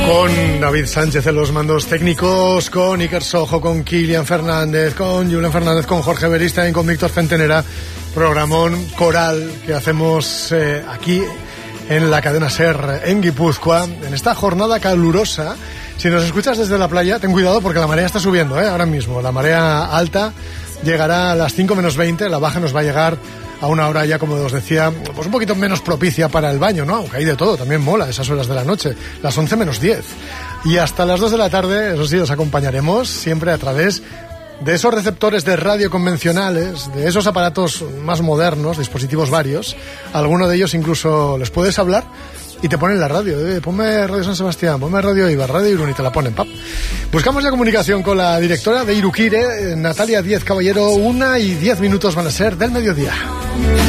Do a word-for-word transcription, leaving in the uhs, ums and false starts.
Con David Sánchez en los mandos técnicos, con Iker Sojo, con Kilian Fernández, con Julen Fernández, con Jorge Berista y con Víctor Centenera. Programón coral que hacemos eh, aquí en la cadena SER en Guipúzcoa, en esta jornada calurosa. Si nos escuchas desde la playa, ten cuidado porque la marea está subiendo, ¿eh? Ahora mismo. La marea alta llegará a las cinco menos veinte, la baja nos va a llegar a una hora ya, como os decía, pues un poquito menos propicia para el baño, ¿no? Aunque hay de todo, también mola esas horas de la noche, las once menos diez. Y hasta las dos de la tarde, eso sí, os acompañaremos siempre a través de esos receptores de radio convencionales, de esos aparatos más modernos, dispositivos varios. Alguno de ellos incluso les puedes hablar y te ponen la radio, eh, ponme Radio San Sebastián, ponme Radio Ibar, Radio Irún, y te la ponen, pap. Buscamos ya comunicación con la directora de Iruquire, Natalia Díez Caballero. Una y diez minutos van a ser del mediodía.